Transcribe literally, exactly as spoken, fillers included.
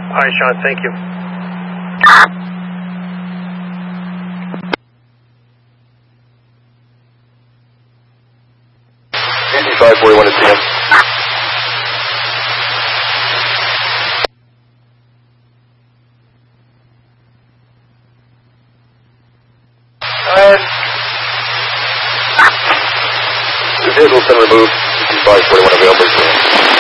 All right, Sean, thank you. five forty-one at C M. The vehicle's been removed. five forty-one available.